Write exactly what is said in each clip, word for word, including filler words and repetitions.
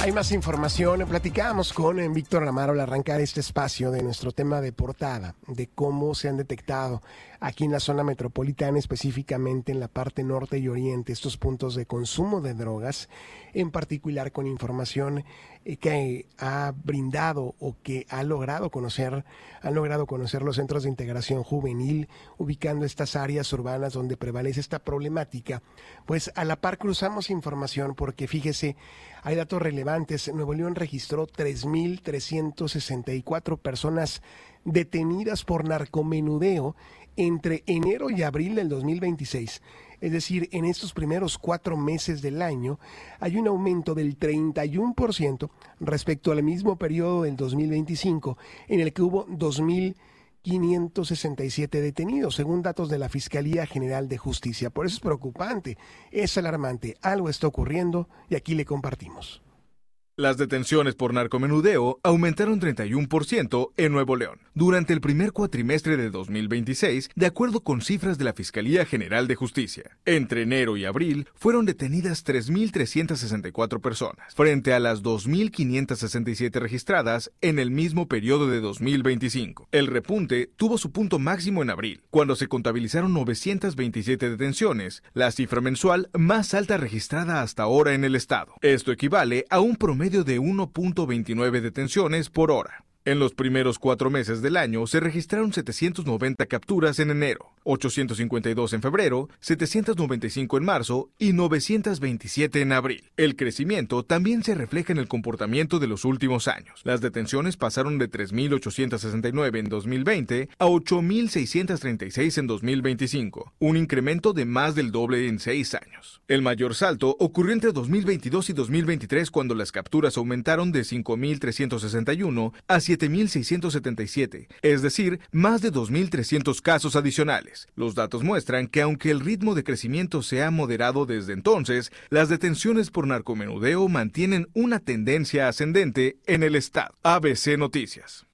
Hay más información. Platicábamos con Víctor Amaro al arrancar este espacio de nuestro tema de portada, de cómo se han detectado aquí en la zona metropolitana, específicamente en la parte norte y oriente, estos puntos de consumo de drogas, en particular con información que ha brindado o que ha logrado conocer, han logrado conocer los centros de integración juvenil, ubicando estas áreas urbanas donde prevalece esta problemática. Pues a la par cruzamos información porque fíjese, hay datos relevantes. Nuevo León registró tres mil trescientas sesenta y cuatro personas detenidas por narcomenudeo entre enero y abril del dos mil veintiséis. Es decir, en estos primeros cuatro meses del año hay un aumento del treinta y uno por ciento respecto al mismo periodo del dos mil veinticinco, en el que hubo dos mil quinientos sesenta y siete detenidos, según datos de la Fiscalía General de Justicia. Por eso es preocupante, es alarmante, algo está ocurriendo y aquí le compartimos. Las detenciones por narcomenudeo aumentaron treinta y uno por ciento en Nuevo León durante el primer cuatrimestre de dos mil veintiséis, de acuerdo con cifras de la Fiscalía General de Justicia. Entre enero y abril fueron detenidas tres mil trescientas sesenta y cuatro personas, frente a las dos mil quinientas sesenta y siete registradas en el mismo periodo de dos mil veinticinco. El repunte tuvo su punto máximo en abril, cuando se contabilizaron novecientas veintisiete detenciones, la cifra mensual más alta registrada hasta ahora en el estado. Esto equivale a un promedio de uno punto veintinueve detenciones por hora. En los primeros cuatro meses del año se registraron setecientas noventa capturas en enero, ochocientas cincuenta y dos en febrero, setecientas noventa y cinco en marzo y novecientas veintisiete en abril. El crecimiento también se refleja en el comportamiento de los últimos años. Las detenciones pasaron de tres mil ochocientas sesenta y nueve en dos mil veinte a ocho mil seiscientas treinta y seis en dos mil veinticinco, un incremento de más del doble en seis años. El mayor salto ocurrió entre dos mil veintidós y dos mil veintitrés, cuando las capturas aumentaron de cinco mil trescientos sesenta y uno a siete mil seiscientos setenta y siete, es decir, más de dos mil trescientos casos adicionales. Los datos muestran que aunque el ritmo de crecimiento se ha moderado desde entonces, las detenciones por narcomenudeo mantienen una tendencia ascendente en el estado. A B C Noticias.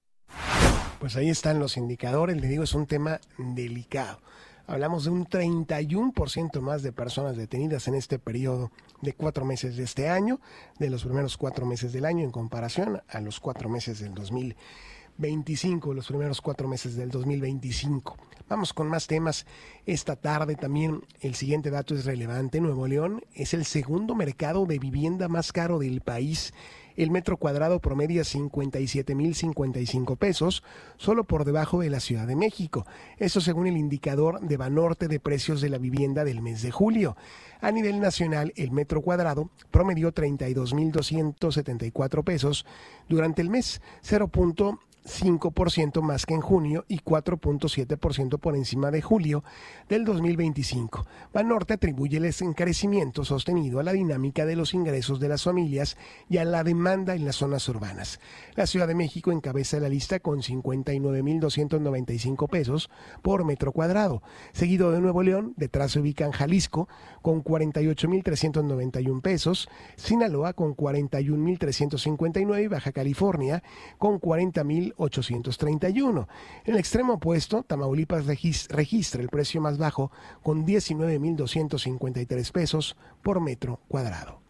Pues ahí están los indicadores, le digo, es un tema delicado. Hablamos de un treinta y uno por ciento más de personas detenidas en este periodo de cuatro meses de este año, de los primeros cuatro meses del año en comparación a los cuatro meses del dos mil veinticinco, los primeros cuatro meses del dos mil veinticinco. Vamos con más temas esta tarde. También el siguiente dato es relevante. Nuevo León es el segundo mercado de vivienda más caro del país. El metro cuadrado promedia cincuenta y siete mil cincuenta y cinco pesos, solo por debajo de la Ciudad de México. Eso según el indicador de Banorte de precios de la vivienda del mes de julio. A nivel nacional, el metro cuadrado promedió treinta y dos mil doscientos setenta y cuatro pesos durante el mes, cero punto cinco por ciento más que en junio y cuatro punto siete por ciento por encima de julio del dos mil veinticinco. Banorte atribuye el encarecimiento sostenido a la dinámica de los ingresos de las familias y a la demanda en las zonas urbanas. La Ciudad de México encabeza la lista con cincuenta y nueve mil doscientos noventa y cinco pesos por metro cuadrado. Seguido de Nuevo León, detrás se ubican Jalisco con cuarenta y ocho mil trescientos noventa y uno pesos, Sinaloa con cuarenta y un mil trescientos cincuenta y nueve y Baja California con cuarenta mil ochocientos treinta y uno. En el extremo opuesto, Tamaulipas registra el precio más bajo con diecinueve mil doscientos cincuenta y tres pesos por metro cuadrado.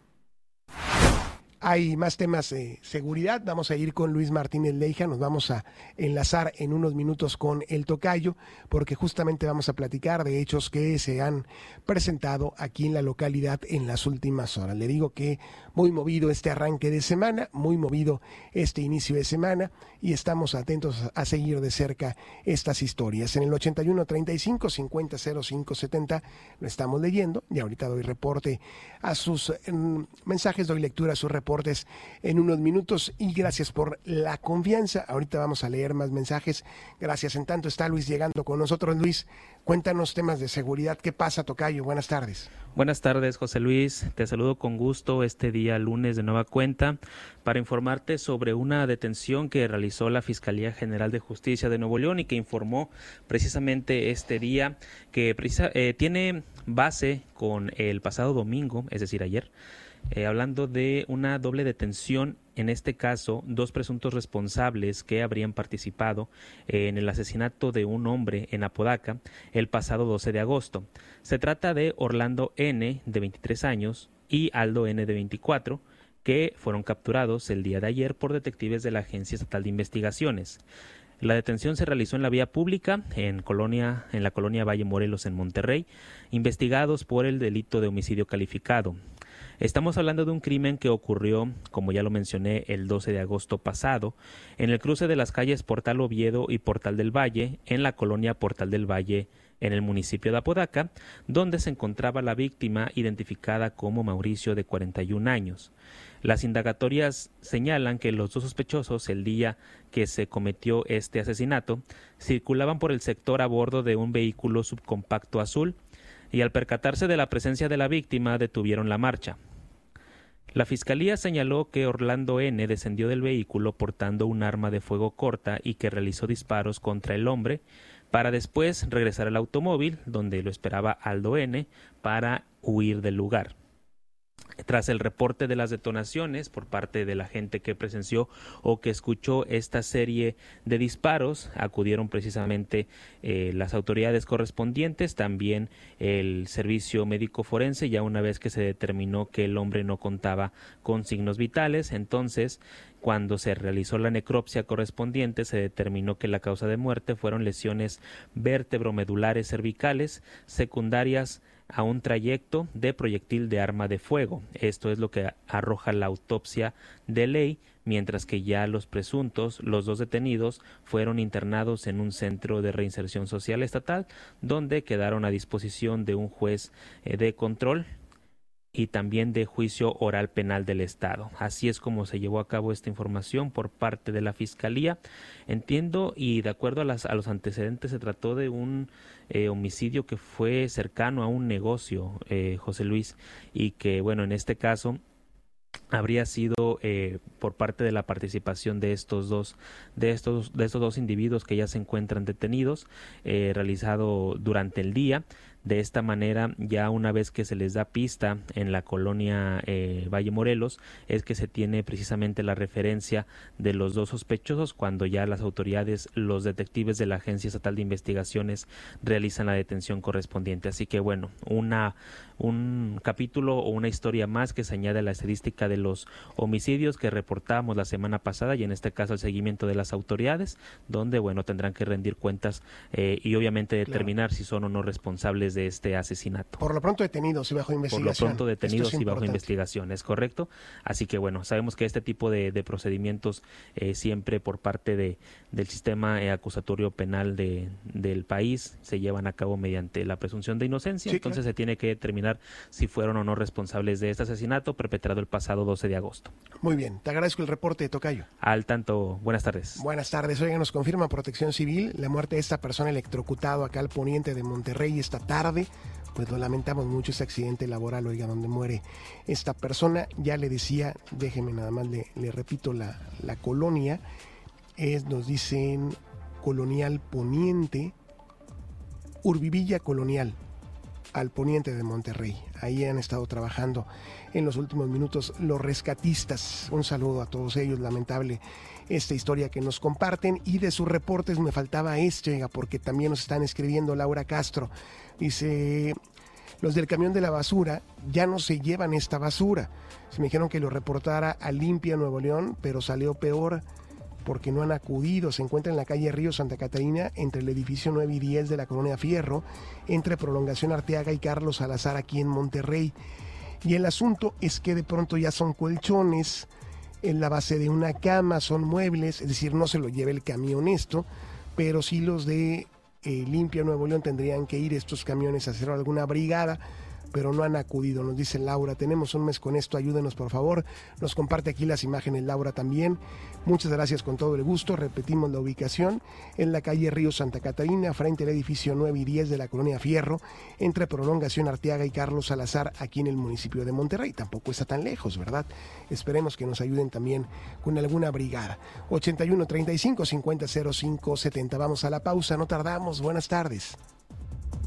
Hay más temas de seguridad. Vamos a ir con Luis Martínez Leija. Nos vamos a enlazar en unos minutos con el tocayo, porque justamente vamos a platicar de hechos que se han presentado aquí en la localidad en las últimas horas. Le digo que muy movido este arranque de semana, muy movido este inicio de semana, y estamos atentos a seguir de cerca estas historias. En el ochenta y uno treinta y cinco cincuenta cero cinco setenta lo estamos leyendo, y ahorita doy reporte a sus mm, mensajes, doy lectura a sus reportes en unos minutos, y gracias por la confianza. Ahorita vamos a leer más mensajes. Gracias. En tanto está Luis llegando con nosotros. Luis, cuéntanos temas de seguridad. ¿Qué pasa, tocayo? Buenas tardes. Buenas tardes, José Luis. Te saludo con gusto este día lunes de nueva cuenta para informarte sobre una detención que realizó la Fiscalía General de Justicia de Nuevo León y que informó precisamente este día que precisa, eh, tiene base con el pasado domingo, es decir, ayer. Eh, hablando de una doble detención, en este caso, dos presuntos responsables que habrían participado eh, en el asesinato de un hombre en Apodaca el pasado doce de agosto. Se trata de Orlando N., de veintitrés años, y Aldo N., de veinticuatro, que fueron capturados el día de ayer por detectives de la Agencia Estatal de Investigaciones. La detención se realizó en la vía pública, en, colonia, en la colonia Valle Morelos, en Monterrey, investigados por el delito de homicidio calificado. Estamos hablando de un crimen que ocurrió, como ya lo mencioné, el doce de agosto pasado, en el cruce de las calles Portal Oviedo y Portal del Valle, en la colonia Portal del Valle, en el municipio de Apodaca, donde se encontraba la víctima identificada como Mauricio, de cuarenta y un años. Las indagatorias señalan que los dos sospechosos, el día que se cometió este asesinato, circulaban por el sector a bordo de un vehículo subcompacto azul y al percatarse de la presencia de la víctima detuvieron la marcha. La fiscalía señaló que Orlando N. descendió del vehículo portando un arma de fuego corta y que realizó disparos contra el hombre para después regresar al automóvil donde lo esperaba Aldo N. para huir del lugar. Tras el reporte de las detonaciones por parte de la gente que presenció o que escuchó esta serie de disparos, acudieron precisamente eh, las autoridades correspondientes, también el servicio médico forense, ya una vez que se determinó que el hombre no contaba con signos vitales. Entonces, cuando se realizó la necropsia correspondiente, se determinó que la causa de muerte fueron lesiones vértebro-medulares cervicales secundarias a un trayecto de proyectil de arma de fuego. Esto es lo que arroja la autopsia de ley, mientras que ya los presuntos, los dos detenidos, fueron internados en un centro de reinserción social estatal, donde quedaron a disposición de un juez eh, de control y también de juicio oral penal del Estado. Así es como se llevó a cabo esta información por parte de la Fiscalía. Entiendo, y de acuerdo a, las, a los antecedentes, se trató de un eh, homicidio que fue cercano a un negocio, eh, José Luis, y que, bueno, en este caso habría sido eh, por parte de la participación de estos dos de estos de estos dos individuos que ya se encuentran detenidos, eh, realizado durante el día. De esta manera, ya una vez que se les da pista en la colonia eh, Valle Morelos, es que se tiene precisamente la referencia de los dos sospechosos, cuando ya las autoridades, los detectives de la Agencia Estatal de Investigaciones, realizan la detención correspondiente. Así que bueno, una un capítulo o una historia más que se añade a la estadística de los homicidios que reportábamos la semana pasada, y en este caso el seguimiento de las autoridades, donde bueno tendrán que rendir cuentas eh, y obviamente determinar claro. si son o no responsables de este asesinato. Por lo pronto detenidos y bajo investigación. Por lo pronto detenidos y bajo investigación, es correcto. Así que bueno, sabemos que este tipo de, de procedimientos eh, siempre por parte de del sistema eh, acusatorio penal de del país se llevan a cabo mediante la presunción de inocencia. Sí, entonces claro. se tiene que determinar si fueron o no responsables de este asesinato perpetrado el pasado doce de agosto. Muy bien, te agradezco el reporte, tocayo. Al tanto, buenas tardes. Buenas tardes. Oiga, nos confirma Protección Civil la muerte de esta persona electrocutado acá al poniente de Monterrey esta tarde. Pues lo lamentamos mucho, ese accidente laboral, oiga, donde muere esta persona. Ya le decía, déjeme nada más, le, le repito la, la colonia, es, nos dicen Colonial Poniente, Urbivilla Colonial, al poniente de Monterrey. Ahí han estado trabajando en los últimos minutos los rescatistas. Un saludo a todos ellos, lamentable esta historia que nos comparten. Y de sus reportes me faltaba este, oiga, porque también nos están escribiendo Laura Castro. Dice, los del camión de la basura ya no se llevan esta basura. Se me dijeron que lo reportara a Limpia Nuevo León, pero salió peor porque no han acudido. Se encuentra en la calle Río Santa Catarina, entre el edificio nueve y diez de la Colonia Fierro, entre Prolongación Arteaga y Carlos Salazar, aquí en Monterrey. Y el asunto es que de pronto ya son colchones en la base de una cama, son muebles, es decir, no se lo lleva el camión esto, pero sí los de eh, Limpia Nuevo León tendrían que ir estos camiones a hacer alguna brigada, pero no han acudido. Nos dice Laura, tenemos un mes con esto, ayúdenos por favor. Nos comparte aquí las imágenes Laura también. Muchas gracias, con todo el gusto. Repetimos la ubicación: en la calle Río Santa Catarina, frente al edificio nueve y diez de la Colonia Fierro, entre Prolongación Arteaga y Carlos Salazar, aquí en el municipio de Monterrey. Tampoco está tan lejos, ¿verdad? Esperemos que nos ayuden también con alguna brigada. ochenta y uno, treinta y cinco, cincuenta, cero cinco, setenta. Vamos a la pausa, no tardamos. Buenas tardes.